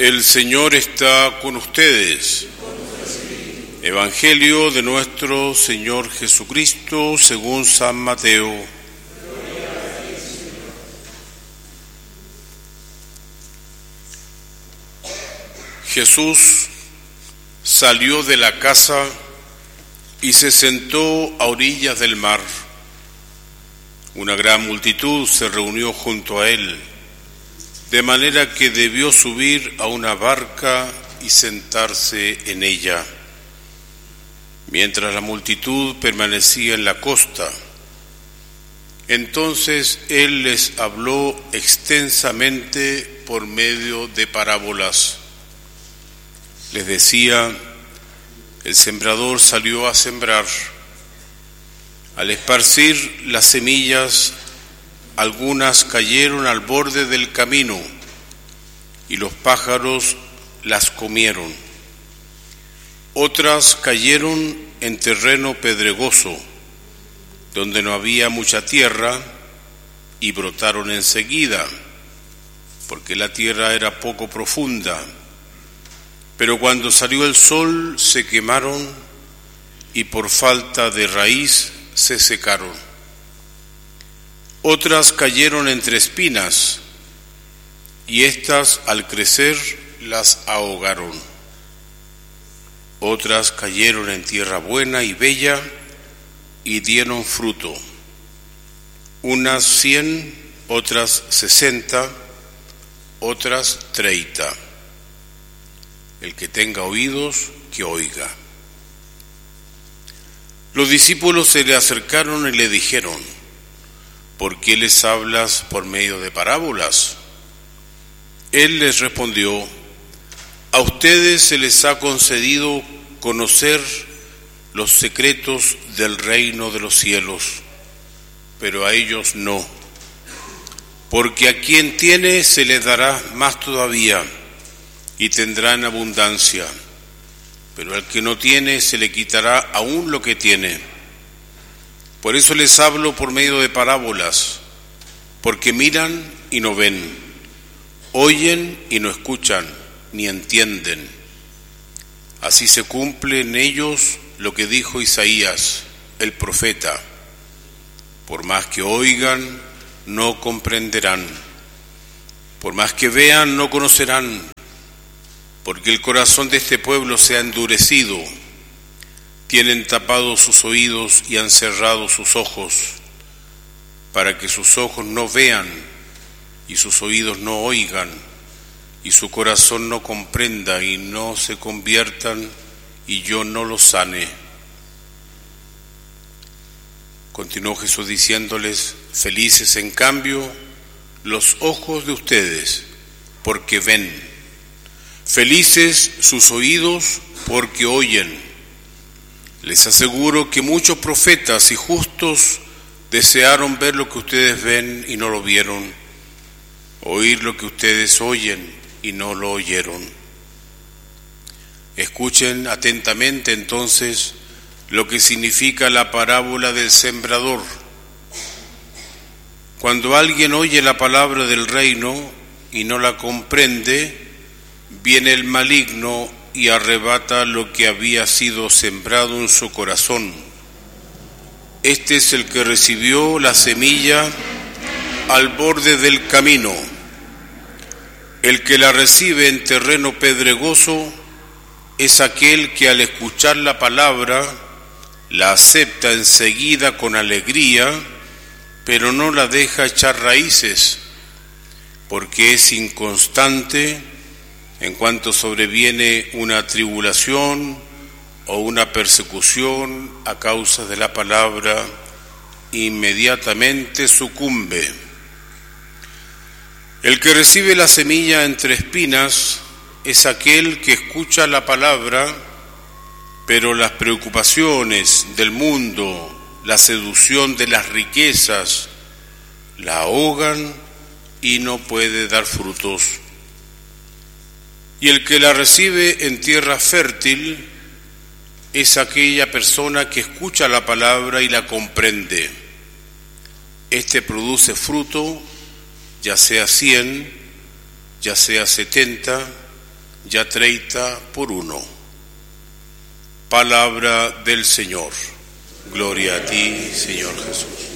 El Señor está con ustedes. Evangelio de nuestro Señor Jesucristo según San Mateo. Jesús salió de la casa y se sentó a orillas del mar. Una gran multitud se reunió junto a él, de manera que debió subir a una barca y sentarse en ella, mientras la multitud permanecía en la costa. Entonces él les habló extensamente por medio de parábolas. Les decía: el sembrador salió a sembrar. Al esparcir las semillas, algunas cayeron al borde del camino y los pájaros las comieron. Otras cayeron en terreno pedregoso, donde no había mucha tierra, y brotaron enseguida, porque la tierra era poco profunda. Pero cuando salió el sol se quemaron y por falta de raíz se secaron. Otras cayeron entre espinas, y éstas al crecer las ahogaron. Otras cayeron en tierra buena y bella y dieron fruto, unas 100, otras 60, otras 30. El que tenga oídos, que oiga. Los discípulos se le acercaron y le dijeron: ¿por qué les hablas por medio de parábolas? Él les respondió: a ustedes se les ha concedido conocer los secretos del reino de los cielos, pero a ellos no. Porque a quien tiene se le dará más todavía, y tendrá en abundancia, pero al que no tiene se le quitará aún lo que tiene. Por eso les hablo por medio de parábolas, porque miran y no ven, oyen y no escuchan, ni entienden. Así se cumple en ellos lo que dijo Isaías, el profeta: por más que oigan, no comprenderán, por más que vean, no conocerán, porque el corazón de este pueblo se ha endurecido. Tienen tapados sus oídos y han cerrado sus ojos, para que sus ojos no vean y sus oídos no oigan, y su corazón no comprenda y no se conviertan, y yo no los sane. Continuó Jesús diciéndoles: felices en cambio los ojos de ustedes, porque ven. Felices sus oídos, porque oyen. Les aseguro que muchos profetas y justos desearon ver lo que ustedes ven y no lo vieron, oír lo que ustedes oyen y no lo oyeron. Escuchen atentamente entonces lo que significa la parábola del sembrador. Cuando alguien oye la palabra del reino y no la comprende, viene el maligno y arrebata lo que había sido sembrado en su corazón. Este es el que recibió la semilla al borde del camino. El que la recibe en terreno pedregoso es aquel que al escuchar la palabra la acepta enseguida con alegría, pero no la deja echar raíces, porque es inconstante. En cuanto sobreviene una tribulación o una persecución a causa de la palabra, inmediatamente sucumbe. El que recibe la semilla entre espinas es aquel que escucha la palabra, pero las preocupaciones del mundo, la seducción de las riquezas, la ahogan y no puede dar frutos. Y el que la recibe en tierra fértil es aquella persona que escucha la palabra y la comprende. Este produce fruto, ya sea 100, ya sea 70 ya 30 por 1. Palabra del Señor. Gloria a ti, Señor Jesús.